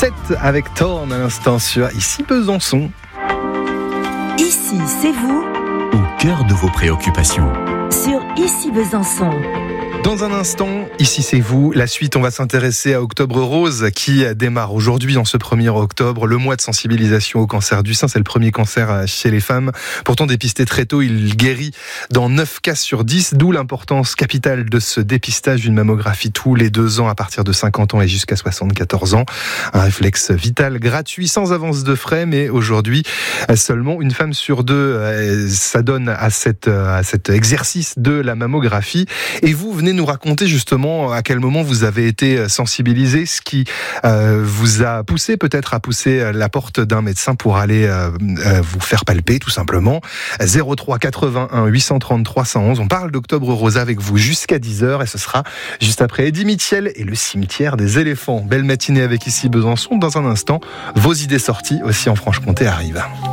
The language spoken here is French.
7 avec Thorn à l'instant sur Ici Besançon. Ici, c'est vous. Au cœur de vos préoccupations. Sur Ici Besançon. Dans un instant, ici c'est vous. La suite, on va s'intéresser à Octobre Rose qui démarre aujourd'hui en ce 1er octobre. Le mois de sensibilisation au cancer du sein, c'est le premier cancer chez les femmes. Pourtant dépisté très tôt, il guérit dans 9 cas sur 10, d'où l'importance capitale de ce dépistage d'une mammographie tous les 2 ans à partir de 50 ans et jusqu'à 74 ans. Un réflexe vital gratuit sans avance de frais, mais aujourd'hui seulement une femme sur 2 s'adonne à cet exercice de la mammographie. Et vous venez nous raconter justement à quel moment vous avez été sensibilisé, ce qui vous a poussé peut-être à pousser la porte d'un médecin pour aller vous faire palper tout simplement. 03 81 830 311. On parle d'Octobre Rose avec vous jusqu'à 10h et ce sera juste après Eddie Mitchell et le cimetière des éléphants. Belle matinée avec Ici Besançon. Dans un instant, vos idées sorties aussi en Franche-Comté arrivent.